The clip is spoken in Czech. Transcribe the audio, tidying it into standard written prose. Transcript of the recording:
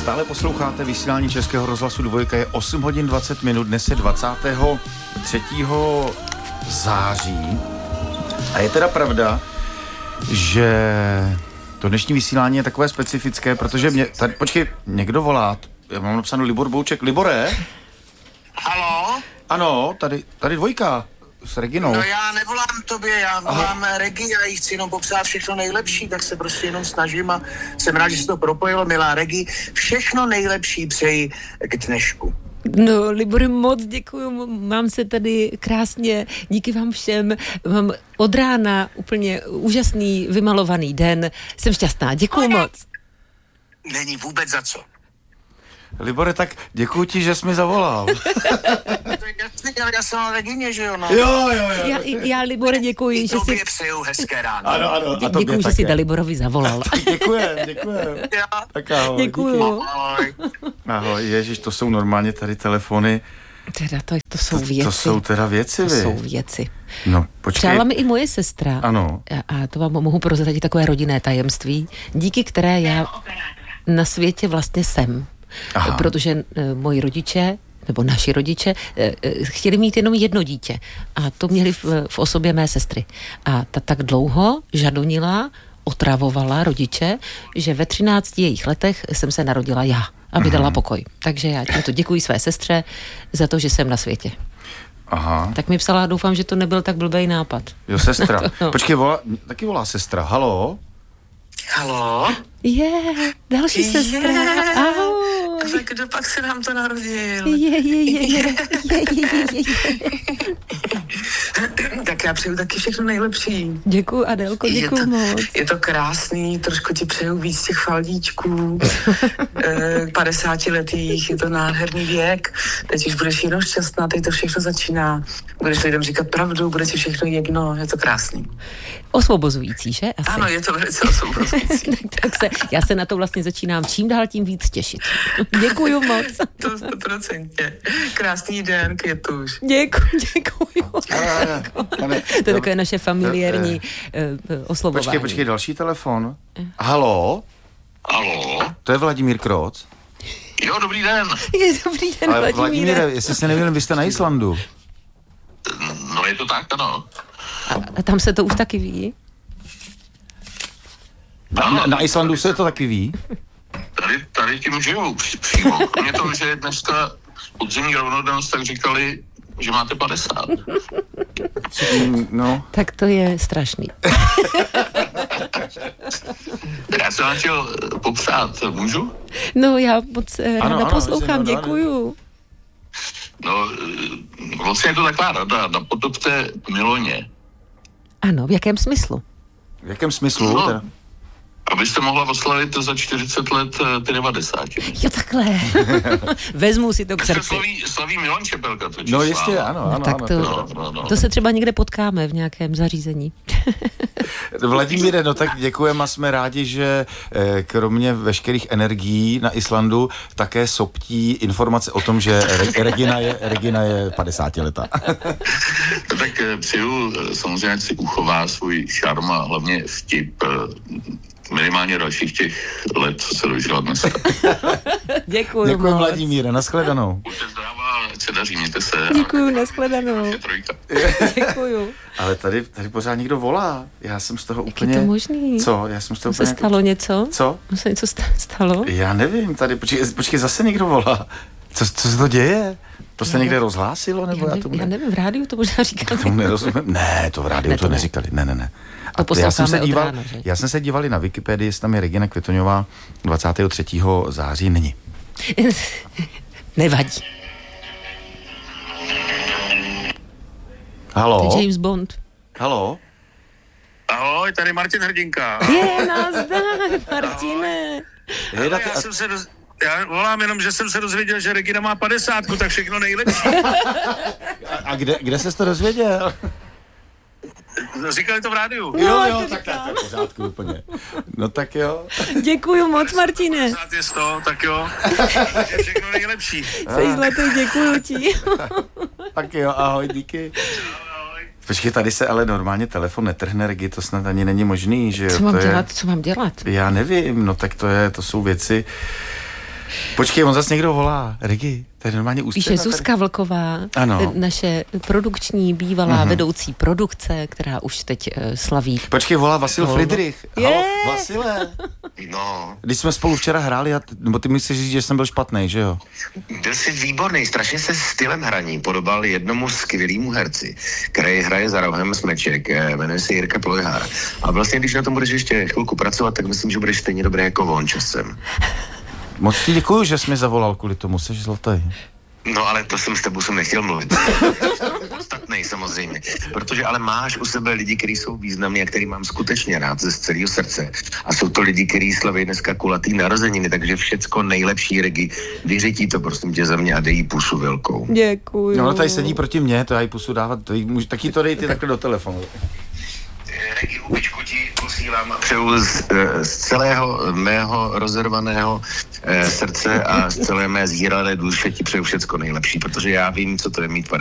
Stále posloucháte vysílání Českého rozhlasu Dvojka, je 8 hodin 20 minut, dnes je 23. září. A je teda pravda, že to dnešní vysílání je takové specifické, protože mě, tady, počkej, někdo volá, já mám napsáno Libor Bouček. Libore? Halo? Ano, tady Dvojka s Reginou. No já nevolám tobě, já volám Regi, já jí chci jenom popřát všechno nejlepší, tak se prostě jenom snažím a jsem rád, že se to propojilo, milá Regi. Všechno nejlepší přeji k dnešku. No, Libore, moc děkuju, mám se tady krásně, díky vám všem, mám od rána úplně úžasný, vymalovaný den, jsem šťastná, děkuju moc. Není vůbec za co. Libore, tak děkuji ti, že jsi mi zavolal. Já jsem na Regině, že jo, no. Jo. Já Libore, děkuji, že tobě si... přeju hezké ráno. Ano, a děkuji, že si Daliborovi zavolal. Děkujem. Tak ahoj. Děkuju. Ahoj, ježiš, to jsou normálně tady telefony. Teda to jsou věci. To jsou teda věci, To jsou věci. No, počkej. Přála mi i moje sestra. Ano. A to vám mohu prozradit takové rodinné tajemství, díky které já na světě vlastně jsem. Aha. Protože moji rodiče, nebo naši rodiče, chtěli mít jenom jedno dítě. A to měli v osobě mé sestry. A ta tak dlouho žadonila, otravovala rodiče, že ve 13 jejich letech jsem se narodila já, aby dala pokoj. Takže já tímto děkuji své sestře za to, že jsem na světě. Aha. Tak mi psala, doufám, že to nebyl tak blbej nápad. Jo, sestra. No. Počkej, taky volá sestra. Halo? Halo? Další sestra. Ahoj. Tak kdo pak se nám to narodil? Je. Tak já přeju taky všechno nejlepší. Děkuju, Adélko, děkuju moc. Je to krásný, trošku ti přeju víc těch faldíčků, 50letých, je to nádherný věk, teď už budeš jenom šťastná, teď to všechno začíná, budeš lidem říkat pravdu, bude ti všechno jedno, je to krásný. Osvobozující, že? Asi. Ano, je to velice osvobozující. Já se na to vlastně začínám čím dál tím víc těšit. Děkuju moc. To 100%. Krásný den, Květuš. Děkuju. To je takové naše familiární oslovování. Počkej, další telefon. Halo? To je Vladimír Kroc. Jo, dobrý den. Dobrý den, Ale Vladimíre, jestli se nevěděl, vy jste na Islandu. No je to tak, ano. A tam se to už taky ví? Na Islandu se to taky ví? Tady tím žijou přímo. Kromě toho, že je dneska podzimní rovnodennost, tak říkali, že máte 50. No. Tak to je strašný. Já jsem vám chtěl popřát, můžu? No, já moc ráda poslouchám, myslím, děkuju. No, vlastně je to taková rada, napodobte Miloně. Ano, v jakém smyslu? V jakém smyslu? No, abyste mohla oslavit za 40 let ty 90. Jo, takhle. Vezmu si to k srdci. Slaví Milan Čepelka. No jistě, ano. Tak to se třeba někde potkáme v nějakém zařízení. Vladimíre, no tak děkujeme a jsme rádi, že kromě veškerých energií na Islandu také soptí informace o tom, že Regina je 50 leta. No tak přeju samozřejmě, ať si uchová svůj šarm a hlavně vtip minimálně dalších těch let, co se dožila dneska. Děkuju moc. Vladimíre, nashledanou. Buďte zdravá, ať se daří, mějte se. Děkuju, nashledanou. Děkuju. Ale tady pořád někdo volá. Já jsem z toho úplně... Jak je to možný? Co? Já jsem z toho úplně... Se stalo něco? Co? Se něco stalo? Já nevím, tady, počkej, zase někdo volá. Co se to děje? To se někde rozhlásilo? Nebo já nevím, v rádiu to možná říkali. Tomu nerozumím. Ne, to v rádiu to neříkali. Ne. A já jsem se díval na Wikipedii, jestli tam je Regina Květoňová 23. září. Není. Nevadí. Halo? To je James Bond. Halo? Ahoj, tady Martin Hrdinka. Nazdar, Martine. Já volám jenom, že jsem se dozvěděl, že Regina má 50, tak všechno nejlepší. A kde ses to dozvěděl? Říkali to v rádiu. Jo, tak to je v pořádku úplně. No tak jo. Děkuju moc, Martine. Je 100, tak jo. Je všechno nejlepší. Jsi zlatý, děkuju ti. Tak jo, ahoj, díky. Počkej, tady se ale normálně telefon netrhne, Regi, to snad ani není možný, že jo? Co mám dělat? Já nevím, no tak to jsou věci. Počkej, on zase někdo volá. Regi, to je normálně ústřed. Píše Zuzka Vlková, naše produkční bývalá vedoucí produkce, která už teď slaví. Počkej, volá Vasil Friedrich. Halo, Vasile. No. Když jsme spolu včera hráli, nebo ty myslíš, že jsem byl špatný, že jo? Byl jsi výborný, strašně se stylem hraní podobal jednomu skvělému herci, který hraje za rohem smeček, jmenuje se Jirka Plojhár. A vlastně, když na tom budeš ještě chvilku pracovat, tak myslím, že budeš stejně dobrý jako on časem. Moc ti děkuju, že jsi mi zavolal kvůli tomu, jsi zlatý. No ale to jsem s tebou nechtěl mluvit. Podstatnej samozřejmě, protože ale máš u sebe lidi, kteří jsou významní a který mám skutečně rád ze celého srdce. A jsou to lidi, kteří slaví dneska kulatý narozeniny, takže všecko nejlepší, Regi. Vyřití to prosím tě za mě a dej jí pusu velkou. Děkuju. No, tady sedí proti mně, to já jí pusu dávat, taky to dej ty takhle do telefonu. Regi, Hubičku ti posílám a přeju z celého mého rozervaného srdce a z celé mé zíralé duše ti přeju všecko nejlepší, protože já vím, co to je mít